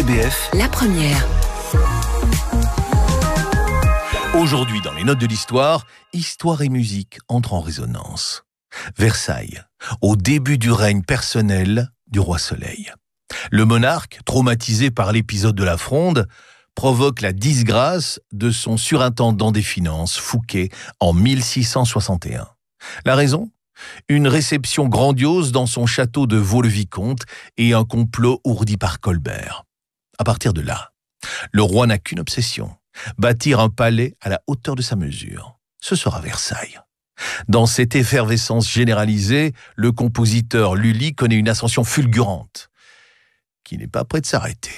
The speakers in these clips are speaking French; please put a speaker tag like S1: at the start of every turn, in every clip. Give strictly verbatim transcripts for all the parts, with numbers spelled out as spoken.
S1: B F,
S2: la première.
S3: Aujourd'hui, dans les notes de l'histoire, histoire et musique entrent en résonance. Versailles, au début du règne personnel du roi Soleil. Le monarque, traumatisé par l'épisode de la Fronde, provoque la disgrâce de son surintendant des finances, Fouquet, en mille six cent soixante et un. La raison ? Une réception grandiose dans son château de Vaux-le-Vicomte et un complot ourdi par Colbert. À partir de là, le roi n'a qu'une obsession, bâtir un palais à la hauteur de sa mesure. Ce sera Versailles. Dans cette effervescence généralisée, le compositeur Lully connaît une ascension fulgurante, qui n'est pas près de s'arrêter.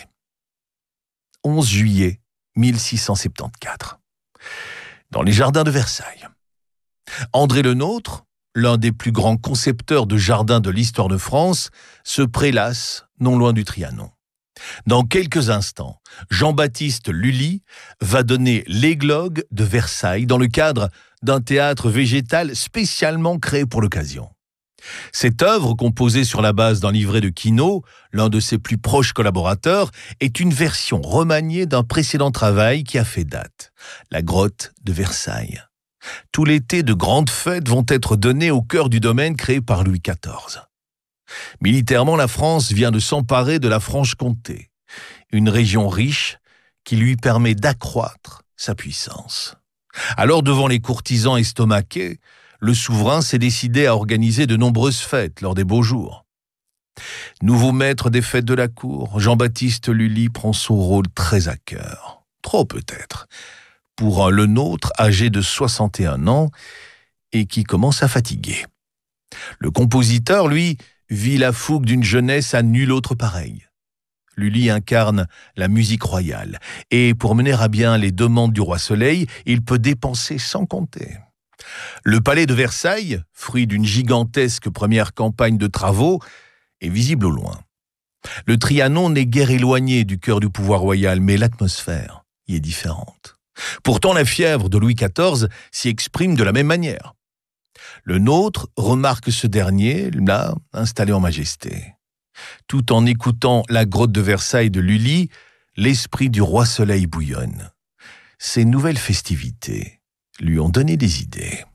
S3: onze juillet mille six cent soixante-quatorze. Dans les jardins de Versailles. André Le Nôtre, l'un des plus grands concepteurs de jardins de l'histoire de France, se prélasse non loin du Trianon. Dans quelques instants, Jean-Baptiste Lully va donner l'églogue de Versailles dans le cadre d'un théâtre végétal spécialement créé pour l'occasion. Cette œuvre, composée sur la base d'un livret de Quinault, l'un de ses plus proches collaborateurs, est une version remaniée d'un précédent travail qui a fait date, la grotte de Versailles. Tout l'été, de grandes fêtes vont être données au cœur du domaine créé par Louis quatorze. Militairement, la France vient de s'emparer de la Franche-Comté, une région riche qui lui permet d'accroître sa puissance. Alors, devant les courtisans estomaqués, le souverain s'est décidé à organiser de nombreuses fêtes lors des beaux jours. Nouveau maître des fêtes de la cour, Jean-Baptiste Lully prend son rôle très à cœur. Trop peut-être, pour un Le Nôtre âgé de soixante et un ans et qui commence à fatiguer. Le compositeur, lui, vit la fougue d'une jeunesse à nulle autre pareille. Lully incarne la musique royale et pour mener à bien les demandes du roi Soleil, il peut dépenser sans compter. Le palais de Versailles, fruit d'une gigantesque première campagne de travaux, est visible au loin. Le Trianon n'est guère éloigné du cœur du pouvoir royal, mais l'atmosphère y est différente. Pourtant, la fièvre de Louis quatorze s'y exprime de la même manière. Le Nôtre remarque ce dernier, là, installé en majesté. Tout en écoutant la grotte de Versailles de Lully, l'esprit du roi Soleil bouillonne. Ces nouvelles festivités lui ont donné des idées.